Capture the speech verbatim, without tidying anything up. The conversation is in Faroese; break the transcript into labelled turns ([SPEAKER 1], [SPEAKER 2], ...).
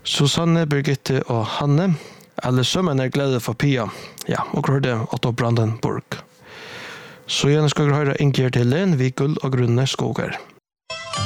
[SPEAKER 1] Susanne, Birgitte og Hanne. Alle sammen er glade for Pia. Ja, og hørte Otto Brandenburg. Så gjerne skal vi høre Inger til en, Vikul og Grunne Skogar.